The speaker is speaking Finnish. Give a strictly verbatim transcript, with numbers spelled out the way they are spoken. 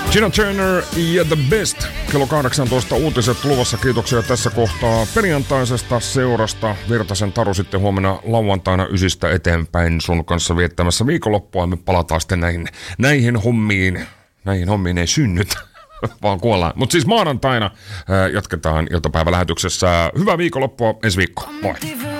Tina Turner ja The Best. Kello kahdeksantoista uutiset luvassa. Kiitoksia tässä kohtaa perjantaisesta seurasta. Virtasen Taru sitten huomenna lauantaina ysistä eteenpäin sun kanssa viettämässä viikonloppua. Me palataan sitten näihin, näihin hommiin. Näihin hommiin ei synnyt, vaan kuollaan. Mutta siis maanantaina ää, jatketaan iltapäivälähetyksessä. Hyvää viikonloppua ensi viikkoa. Moi!